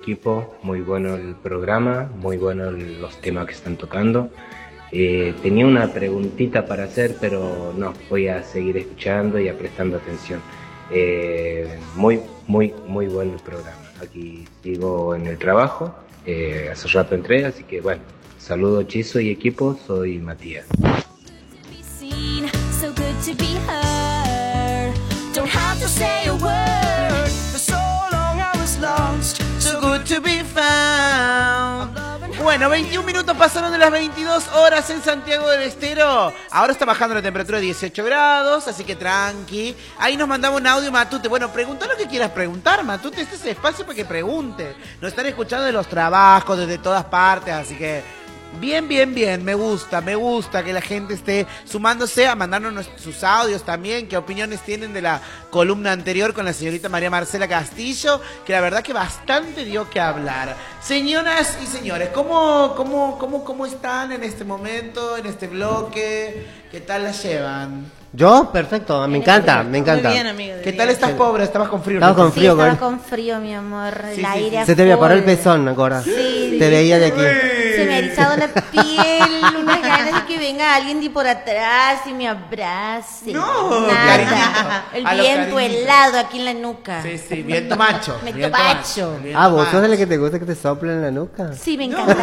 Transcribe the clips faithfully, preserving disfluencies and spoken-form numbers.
equipo, muy bueno el programa, muy buenos los temas que están tocando. Eh, tenía una preguntita para hacer, pero no, voy a seguir escuchando y prestando atención. Eh, muy, muy, muy bueno el programa. Aquí sigo en el trabajo, eh, hace rato entré, así que bueno, saludo Chizo y equipo, soy Matías. Bueno, veintiún minutos pasaron de las veintidós horas en Santiago del Estero. Ahora está bajando la temperatura de dieciocho grados, así que tranqui. Ahí nos mandaba un audio, Matute. Bueno, pregunta lo que quieras preguntar, Matute. Este es el espacio para que pregunte. Nos están escuchando de los trabajos, desde todas partes, así que... Bien, bien, bien, me gusta, me gusta que la gente esté sumándose a mandarnos sus audios también, qué opiniones tienen de la columna anterior con la señorita María Marcela Castillo, que la verdad que bastante dio que hablar. Señoras y señores, ¿cómo, cómo, cómo, cómo están en este momento, en este bloque? ¿Qué tal la llevan? Yo, perfecto, me encanta, me encanta. Muy bien, amigo. ¿Qué tal estás, pobre? ¿Estabas con frío? Estaba con Sí, frío, estaba con... con frío, mi amor. Sí, el sí, aire sí. a Se te evaporó el full. pezón, ahora. Sí. Te veía de aquí. Se me ha erizado la piel, unas ganas de que venga alguien de por atrás y me abrace. No, Nada. cariñito. El A los viento cariñitos. helado aquí en la nuca. Sí, sí, viento macho. Me viento topacho. viento Ah, ¿vos sos de la macho. que te gusta que te soplen en la nuca? Sí, me encanta.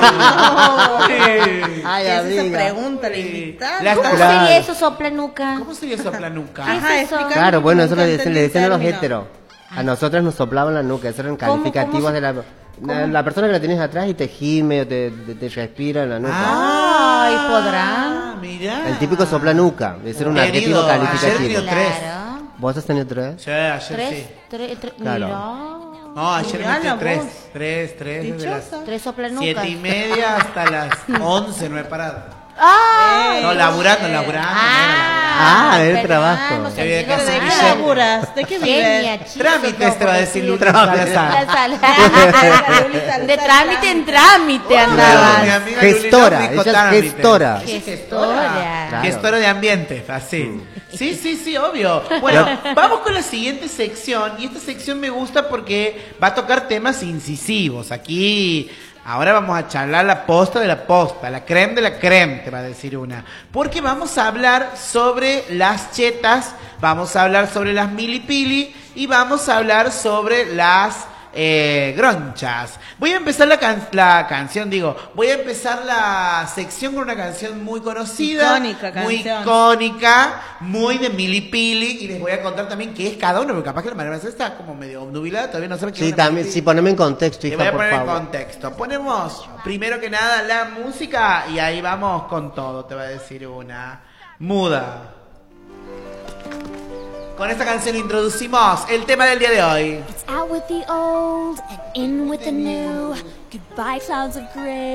Sí. Ay, ¿Qué es esa amiga. pregunta, la invitada? La ¿Cómo está- Claro. sería eso, soplanuca? ¿Cómo sería soplanuca? ¿Qué es Ajá, eso? explica. Claro, bueno, eso Nunca le, dicen- le entendí decían a los el término. héteros. A nosotras nos soplaban la nuca, esos eran calificativos cómo? de la, la... La persona que la tienes atrás y te gime o te, te, te respira en la nuca. Ay, Ah, podrán. mirá. El típico soplanuca, ese era un Tenido, adjetivo ayer calificativo. tenido tres. Claro. ¿Vos has tenido tres? Sí, ayer Tres, sí. tres, tres, Claro. mira. No, ayer Mirá metí la tres. voz. Tres, tres. Desde las Dichosa. Tres soplanucas. siete y media hasta las once no he parado. ¡Ay! No, laburando, laburando. Ah, el perdón, trabajo. hemos Que había que sentido hacer ¿De mal. qué billete. laburas? ¿De qué Genia, vives? chico, Trámites te va a decir Lucas Trámites. Salazar. La sala. De trámite en trámite Mi andabas. amiga Luli Gestora, López dijo ella es trámite. gestora. Gestora. Claro. Gestora de ambiente, así. Sí, sí, sí, obvio. Bueno, vamos con la siguiente sección. Y esta sección me gusta porque va a tocar temas incisivos. Aquí, ahora vamos a charlar la posta de la posta, la creme de la creme, te va a decir una. Porque vamos a hablar sobre las chetas, vamos a hablar sobre las milipili y vamos a hablar sobre las eh, gronchas. Voy a empezar la, can- la canción, digo, voy a empezar la sección con una canción muy conocida, Icónica muy canción. icónica, muy de milipili, y les voy a contar también qué es cada uno, porque capaz que la María Marcela está como medio obnubilada, todavía no sabe qué Sí, es una también, milipili. sí, poneme en contexto, Te hija, voy a por poner en favor. contexto. Ponemos primero que nada la música y ahí vamos con todo, te va a decir una. Muda. Con esta canción introducimos el tema del día de hoy. It's out with the old and in with the new. Goodbye, clouds of gray.